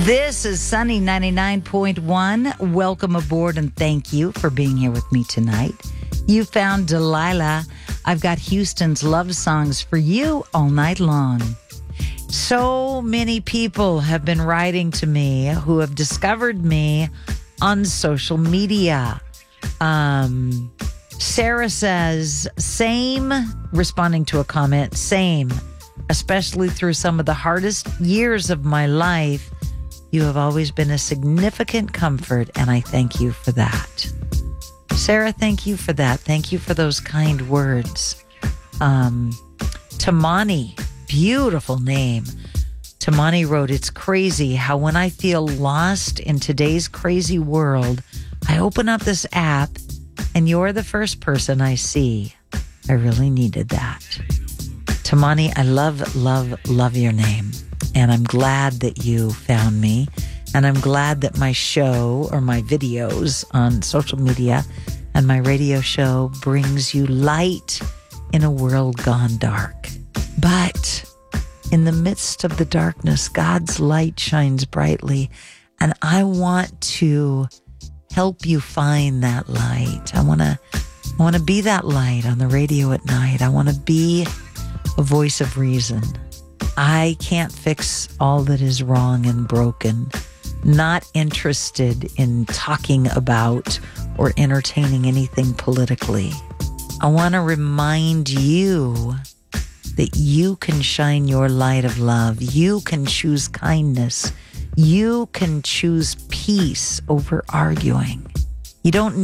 This is Sunny 99.1. Welcome aboard and thank you for being here with me tonight. You found Delilah. I've got Houston's love songs for you all night long. So many people have been writing to me who have discovered me on social media. Sarah says, same, responding to a comment, same, especially through some of the hardest years of my life. You have always been a significant comfort, and I thank you for that. Sarah, thank you for that. Thank you for those kind words. Tamani, beautiful name. Tamani wrote, it's crazy how when I feel lost in today's crazy world, I open up this app and you're the first person I see. I really needed that. Tamani, I love your name. And I'm glad that you found me. And I'm glad that my show or my videos on social media and my radio show brings you light in a world gone dark. But in the midst of the darkness, God's light shines brightly. And I want to help you find that light. I want to be that light on the radio at night. I want to be a voice of reason. I can't fix all that is wrong and broken. Not interested in talking about or entertaining anything politically. I want to remind you that you can shine your light of love. You can choose kindness. You can choose peace over arguing. You don't